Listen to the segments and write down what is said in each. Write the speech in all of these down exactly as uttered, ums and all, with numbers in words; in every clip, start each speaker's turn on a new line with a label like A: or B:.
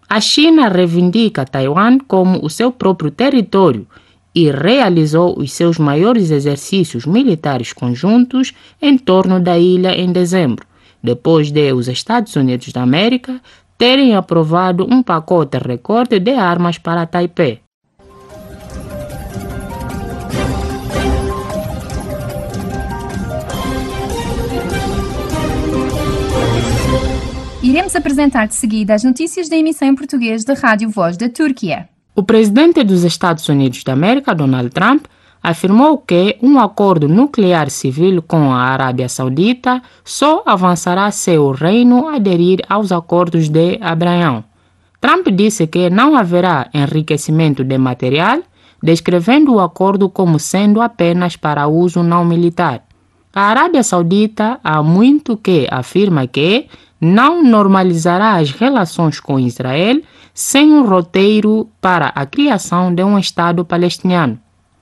A: A China reivindica Taiwan como o seu próprio território e realizou os seus maiores exercícios militares conjuntos em torno da ilha em dezembro, depois de os Estados Unidos da América terem aprovado um pacote recorde de armas para Taipei.
B: Iremos apresentar de seguida as notícias da emissão em português da Rádio Voz da Turquia.
A: O presidente dos Estados Unidos da América, Donald Trump, afirmou que um acordo nuclear civil com a Arábia Saudita só avançará se o reino aderir aos acordos de Abraão. Trump disse que não haverá enriquecimento de material, descrevendo o acordo como sendo apenas para uso não militar. A Arábia Saudita há muito que afirma que não normalizará as relações com Israel sem um roteiro para a criação de um Estado palestiniano.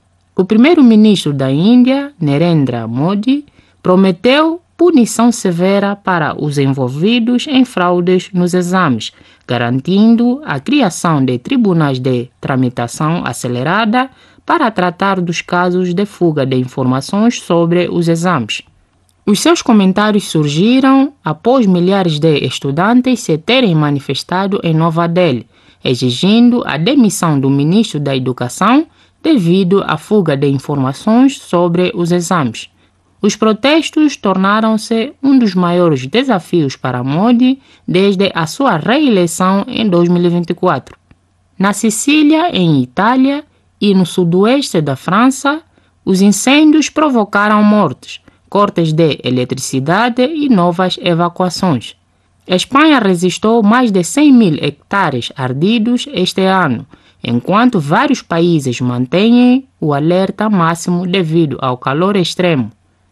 A: O primeiro-ministro da Índia, Narendra Modi, prometeu punição severa para os envolvidos em fraudes nos exames, garantindo a criação de tribunais de tramitação acelerada para tratar dos casos de fuga de informações sobre os exames. Os seus comentários surgiram após milhares de estudantes se terem manifestado em Nova Delhi, exigindo a demissão do ministro da Educação devido à fuga de informações sobre os exames. Os protestos tornaram-se um dos maiores desafios para Modi desde a sua reeleição em dois mil e vinte e quatro. Na Sicília, em Itália e no sudoeste da França, os incêndios provocaram mortes, cortes de eletricidade e novas evacuações. A Espanha registrou mais de cem mil hectares ardidos este ano, enquanto vários países mantêm o alerta máximo devido ao calor extremo.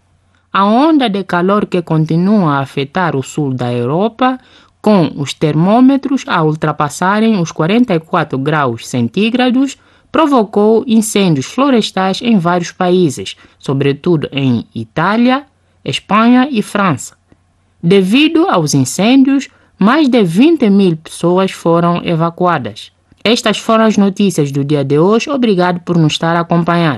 A: A onda de calor que continua a afetar o sul da Europa, com os termômetros a ultrapassarem os quarenta e quatro graus centígrados, provocou incêndios florestais em vários países, sobretudo em Itália, Espanha e França. Devido aos incêndios, mais de vinte mil pessoas foram evacuadas. Estas foram as notícias do dia de hoje. Obrigado por nos estar acompanhando.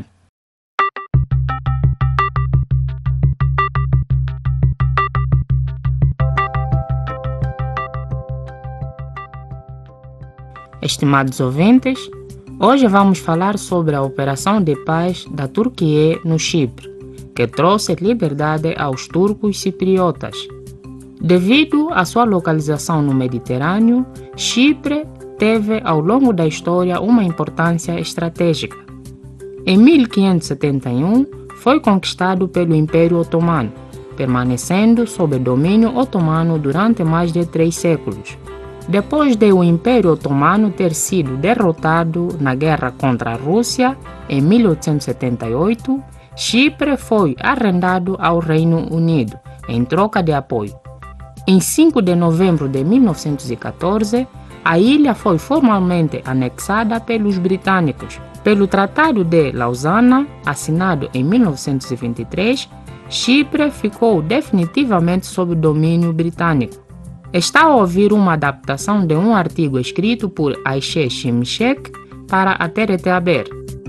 A: Estimados ouvintes, hoje vamos falar sobre a operação de paz da Turquia no Chipre, que trouxe liberdade aos turcos cipriotas. Devido à sua localização no Mediterrâneo, Chipre teve ao longo da história uma importância estratégica. Em mil quinhentos e setenta e um, foi conquistado pelo Império Otomano, permanecendo sob domínio otomano durante mais de três séculos. Depois de o Império Otomano ter sido derrotado na guerra contra a Rússia, em mil oitocentos e setenta e oito, Chipre foi arrendado ao Reino Unido, em troca de apoio. Em cinco de novembro de mil novecentos e quatorze, a ilha foi formalmente anexada pelos britânicos. Pelo Tratado de Lausana, assinado em mil novecentos e vinte e três, Chipre ficou definitivamente sob domínio britânico. Está a ouvir uma adaptação de um artigo escrito por Ayşe Şimşek para a T R T Haber.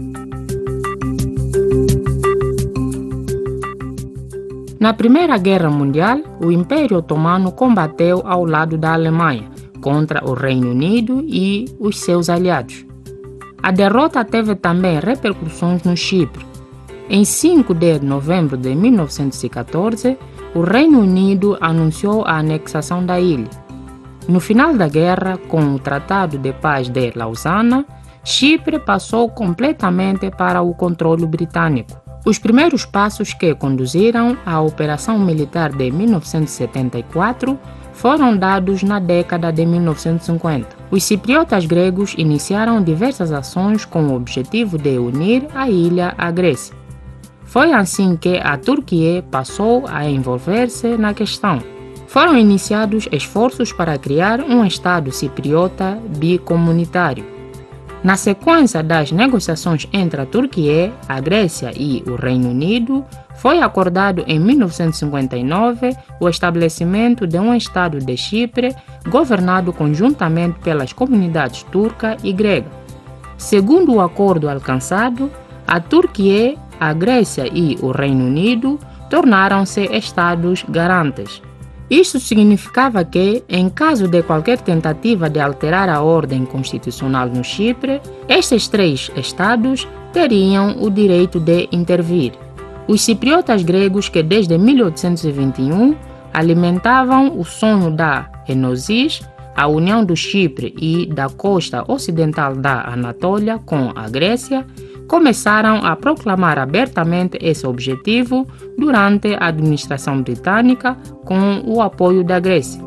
A: Na Primeira Guerra Mundial, o Império Otomano combateu ao lado da Alemanha contra o Reino Unido e os seus aliados. A derrota teve também repercussões no Chipre. Em cinco de novembro de mil novecentos e quatorze, o Reino Unido anunciou a anexação da ilha. No final da guerra, com o Tratado de Paz de Lausana, Chipre passou completamente para o controle britânico. Os primeiros passos que conduziram à Operação Militar de mil novecentos e setenta e quatro foram dados na década de mil novecentos e cinquenta. Os cipriotas gregos iniciaram diversas ações com o objetivo de unir a ilha à Grécia. Foi assim que a Turquia passou a envolver-se na questão. Foram iniciados esforços para criar um Estado cipriota bicomunitário. Na sequência das negociações entre a Turquia, a Grécia e o Reino Unido, foi acordado em mil novecentos e cinquenta e nove o estabelecimento de um Estado de Chipre governado conjuntamente pelas comunidades turca e grega. Segundo o acordo alcançado, a Turquia, a Grécia e o Reino Unido tornaram-se Estados garantes. Isto significava que, em caso de qualquer tentativa de alterar a ordem constitucional no Chipre, estes três Estados teriam o direito de intervir. Os cipriotas gregos, que desde mil oitocentos e vinte e um alimentavam o sonho da Enosis, a união do Chipre e da costa ocidental da Anatólia com a Grécia, começaram a proclamar abertamente esse objetivo durante a administração britânica com o apoio da Grécia.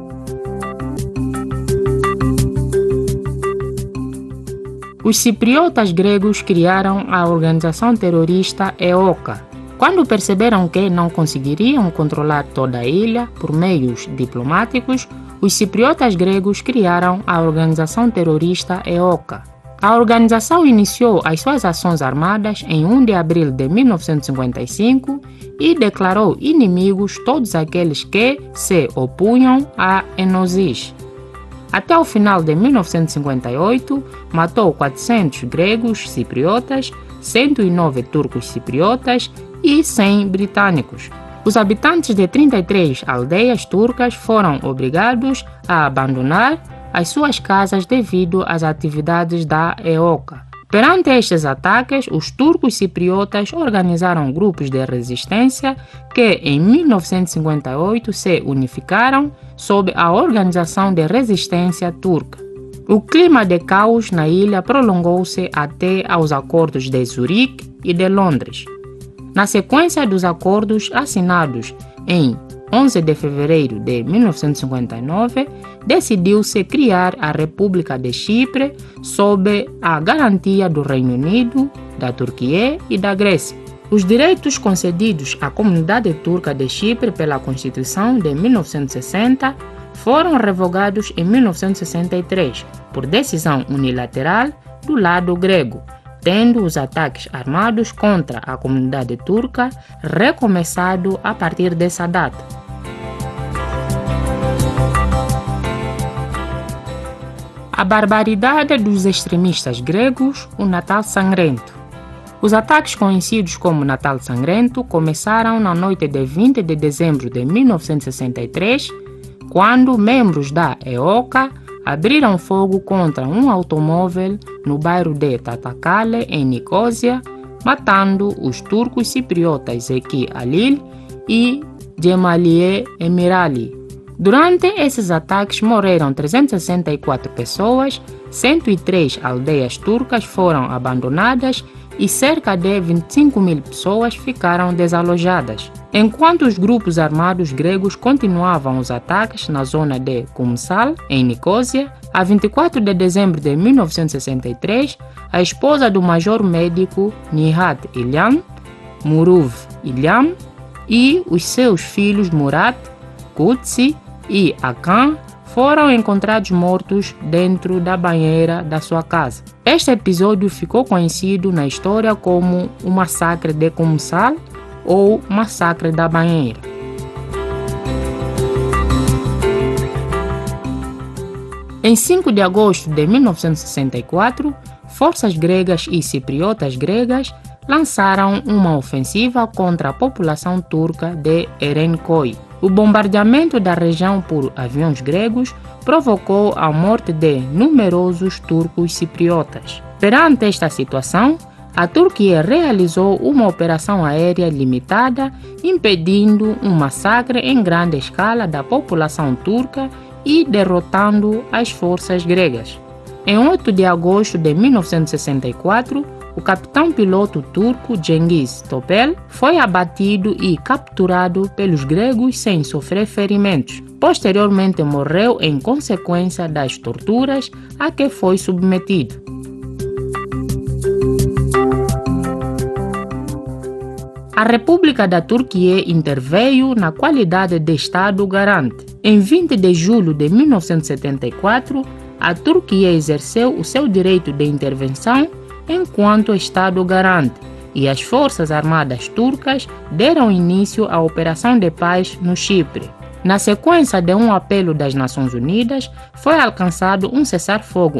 A: Os cipriotas gregos criaram a organização terrorista EOKA. Quando perceberam que não conseguiriam controlar toda a ilha por meios diplomáticos, os cipriotas gregos criaram a organização terrorista EOKA. A organização iniciou as suas ações armadas em primeiro de abril de mil novecentos e cinquenta e cinco e declarou inimigos todos aqueles que se opunham a Enosis. Até o final de mil novecentos e cinquenta e oito, matou quatrocentos gregos cipriotas, cento e nove turcos cipriotas e cem britânicos. Os habitantes de trinta e três aldeias turcas foram obrigados a abandonar as suas casas devido às atividades da EOKA. Perante estes ataques, os turcos cipriotas organizaram grupos de resistência que, em mil novecentos e cinquenta e oito, se unificaram sob a Organização de Resistência Turca. O clima de caos na ilha prolongou-se até aos acordos de Zurique e de Londres. Na sequência dos acordos assinados em onze de fevereiro de mil novecentos e cinquenta e nove, decidiu-se criar a República de Chipre sob a garantia do Reino Unido, da Turquia e da Grécia. Os direitos concedidos à comunidade turca de Chipre pela Constituição de mil novecentos e sessenta foram revogados em mil novecentos e sessenta e três por decisão unilateral do lado grego, tendo os ataques armados contra a comunidade turca recomeçado a partir dessa data. A barbaridade dos extremistas gregos, o Natal Sangrento. Os ataques conhecidos como Natal Sangrento começaram na noite de vinte de dezembro de mil novecentos e sessenta e três, quando membros da EOKA abriram fogo contra um automóvel no bairro de Tatakale, em Nicósia, matando os turcos cipriotas Zeki Alil e Gemalie Emirali. Durante esses ataques morreram trezentas e sessenta e quatro pessoas, cento e três aldeias turcas foram abandonadas e cerca de vinte e cinco mil pessoas ficaram desalojadas. Enquanto os grupos armados gregos continuavam os ataques na zona de Kumsal, em Nicósia, a vinte e quatro de dezembro de mil novecentos e sessenta e três, a esposa do major médico Nihat Ilyam, Muruv Ilyam, e os seus filhos Murat, Kutsi e Akan foram encontrados mortos dentro da banheira da sua casa. Este episódio ficou conhecido na história como o Massacre de Kumsal ou Massacre da Banheira. Em cinco de agosto de mil novecentos e sessenta e quatro, forças gregas e cipriotas gregas lançaram uma ofensiva contra a população turca de Erenköy. O bombardeamento da região por aviões gregos provocou a morte de numerosos turcos cipriotas. Perante esta situação, a Turquia realizou uma operação aérea limitada, impedindo um massacre em grande escala da população turca e derrotando as forças gregas. Em oito de agosto de mil novecentos e sessenta e quatro, o capitão-piloto turco Cengiz Topel foi abatido e capturado pelos gregos sem sofrer ferimentos. Posteriormente morreu em consequência das torturas a que foi submetido. A República da Turquia interveio na qualidade de Estado garante. Em vinte de julho de mil novecentos e setenta e quatro, a Turquia exerceu o seu direito de intervenção enquanto Estado garante, e as forças armadas turcas deram início à Operação de Paz no Chipre. Na sequência de um apelo das Nações Unidas, foi alcançado um cessar-fogo